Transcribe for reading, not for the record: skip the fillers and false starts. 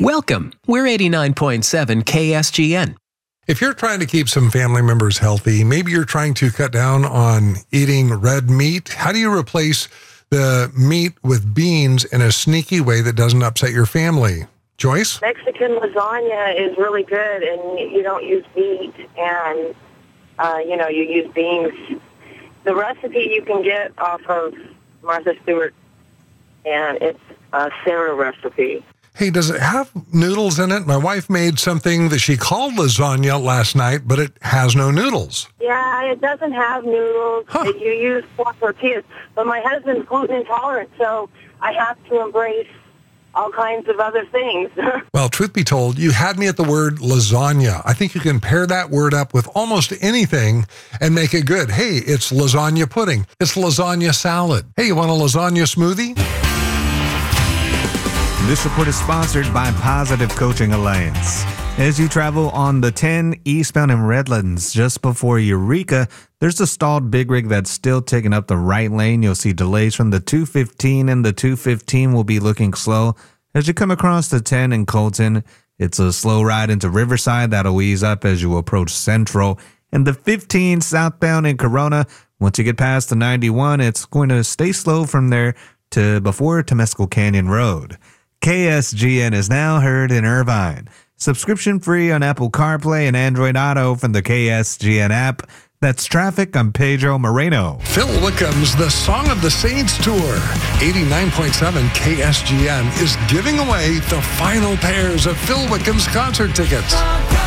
Welcome. We're 89.7 KSGN. If you're trying to keep some family members healthy, maybe you're trying to cut down on eating red meat. How do you replace the meat with beans in a sneaky way that doesn't upset your family? Joyce? Mexican lasagna is really good, and you don't use meat, and, you use beans. The recipe you can get off of Martha Stewart, and it's a Sarah recipe. Hey, does it have noodles in it? My wife made something that she called lasagna last night, but it has no noodles. Yeah, it doesn't have noodles. Huh. You use 4 tortillas. But my husband's gluten intolerant, so I have to embrace all kinds of other things. Well, truth be told, you had me at the word lasagna. I think you can pair that word up with almost anything and make it good. Hey, it's lasagna pudding. It's lasagna salad. Hey, you want a lasagna smoothie? This report is sponsored by Positive Coaching Alliance. As you travel on the 10 eastbound in Redlands just before Eureka, there's a stalled big rig that's still taking up the right lane. You'll see delays from the 215, and the 215 will be looking slow. As you come across the 10 in Colton, it's a slow ride into Riverside that'll ease up as you approach Central. And the 15 southbound in Corona, once you get past the 91, it's going to stay slow from there to before Temescal Canyon Road. KSGN is now heard in Irvine. Subscription free on Apple CarPlay and Android Auto from the KSGN app. That's traffic. I'm Pedro Moreno. Phil Wickham's The Song of the Saints Tour. 89.7 KSGN is giving away the final pairs of Phil Wickham's concert tickets.